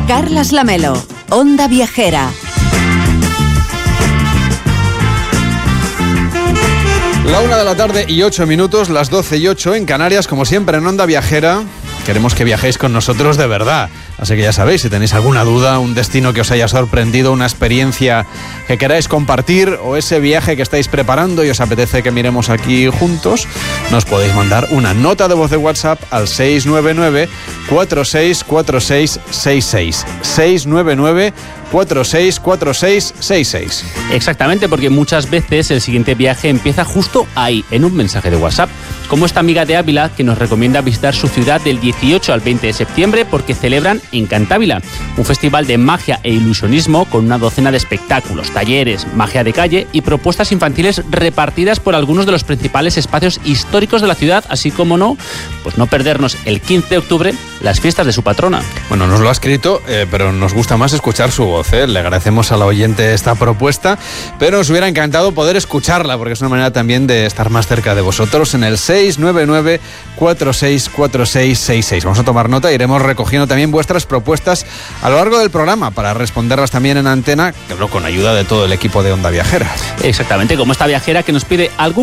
Carlas Lamelo, Onda Viajera. La 1:08 p.m, las 12:08 en Canarias, como siempre en Onda Viajera. Queremos que viajéis con nosotros de verdad. Así que ya sabéis, si tenéis alguna duda, un destino que os haya sorprendido, una experiencia que queráis compartir o ese viaje que estáis preparando y os apetece que miremos aquí juntos, nos podéis mandar una nota de voz de WhatsApp al 699-464666. 699-464666. Exactamente, porque muchas veces el siguiente viaje empieza justo ahí, en un mensaje de WhatsApp. Como esta amiga de Ávila que nos recomienda visitar su ciudad del 18 al 20 de septiembre porque celebran Encantávila, un festival de magia e ilusionismo con una docena de espectáculos, talleres, magia de calle y propuestas infantiles repartidas por algunos de los principales espacios históricos de la ciudad, así como no perdernos el 15 de octubre las fiestas de su patrona. Bueno, nos lo ha escrito, pero nos gusta más escuchar su voz, ¿eh? Le agradecemos a la oyente esta propuesta, pero nos hubiera encantado poder escucharla, porque es una manera también de estar más cerca de vosotros en el 699-464666. Vamos a tomar nota e iremos recogiendo también vuestras propuestas a lo largo del programa para responderlas también en antena, claro, con ayuda de todo el equipo de Onda Viajera. Exactamente, como esta viajera que nos pide algún